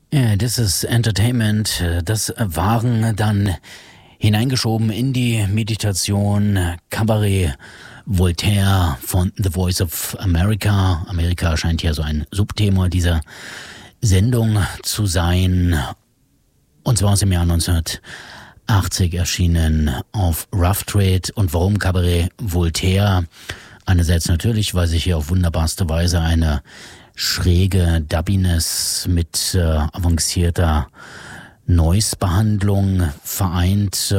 Das ist Entertainment. Das waren dann hineingeschoben in die Meditation Cabaret Voltaire von The Voice of America. Amerika scheint ja so ein Subthema dieser Sendung zu sein. Und zwar aus dem Jahr 1980 erschienen auf Rough Trade. Und warum Cabaret Voltaire? Einerseits natürlich, weil sich hier auf wunderbarste Weise eine schräge Dubbiness mit avancierter Noise-Behandlung vereint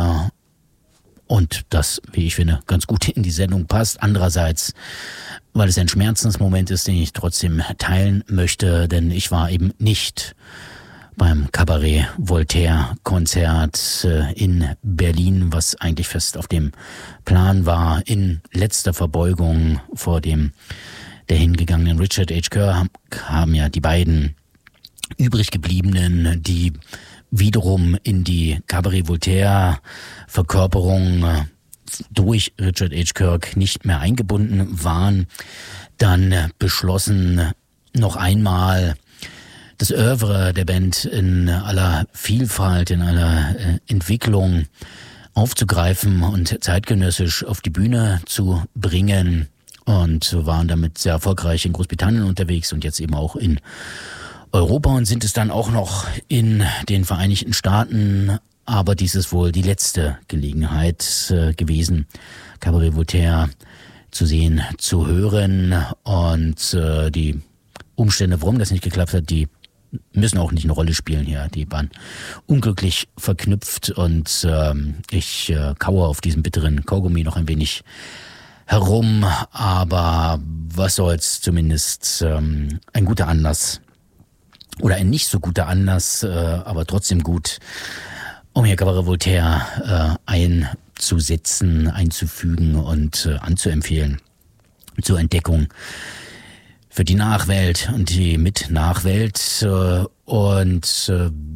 und das, wie ich finde, ganz gut in die Sendung passt. Andererseits, weil es ein Schmerzensmoment ist, den ich trotzdem teilen möchte, denn ich war eben nicht beim Cabaret Voltaire Konzert in Berlin, was eigentlich fest auf dem Plan war. In letzter Verbeugung vor dem der hingegangenen Richard H. Kerr haben ja die beiden übrig gebliebenen, die wiederum in die Cabaret Voltaire Verkörperung durch Richard H. Kirk nicht mehr eingebunden waren, dann beschlossen, noch einmal das Oeuvre der Band in aller Vielfalt, in aller Entwicklung aufzugreifen und zeitgenössisch auf die Bühne zu bringen. Und waren damit sehr erfolgreich in Großbritannien unterwegs und jetzt eben auch in Europa und sind es dann auch noch in den Vereinigten Staaten. Aber dies ist wohl die letzte Gelegenheit gewesen, Cabaret Voltaire zu sehen, zu hören. Und die Umstände, warum das nicht geklappt hat, die müssen auch nicht eine Rolle spielen hier. Die waren unglücklich verknüpft und ich kaue auf diesem bitteren Kaugummi noch ein wenig herum, aber was soll's, zumindest ein guter Anlass oder ein nicht so guter Anlass, aber trotzdem gut, um hier Cabaret Voltaire einzusetzen, einzufügen und anzuempfehlen zur Entdeckung für die Nachwelt und die Mitnachwelt und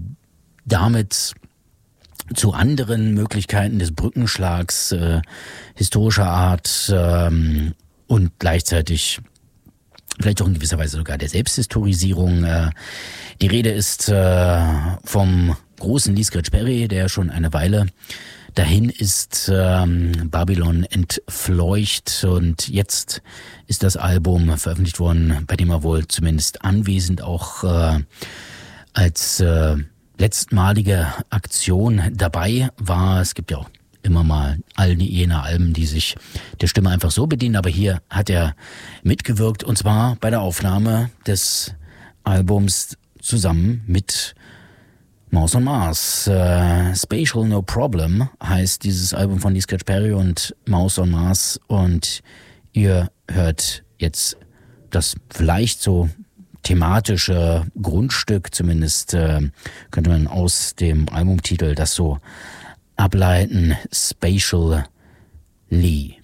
damit zu anderen Möglichkeiten des Brückenschlags historischer Art und gleichzeitig vielleicht auch in gewisser Weise sogar der Selbsthistorisierung. Die Rede ist vom großen Lee Scratch Perry, der schon eine Weile dahin ist, Babylon entfleucht, und jetzt ist das Album veröffentlicht worden, bei dem er wohl zumindest anwesend auch als letztmalige Aktion dabei war. Es gibt ja auch immer mal all jene Alben, die sich der Stimme einfach so bedienen, aber hier hat er mitgewirkt, und zwar bei der Aufnahme des Albums zusammen mit Mouse on Mars. Spatial No Problem heißt dieses Album von Lee Scratch Perry und Mouse on Mars, und ihr hört jetzt das vielleicht so thematische Grundstück, zumindest könnte man aus dem Albumtitel das so ableiten: Spatial Lee.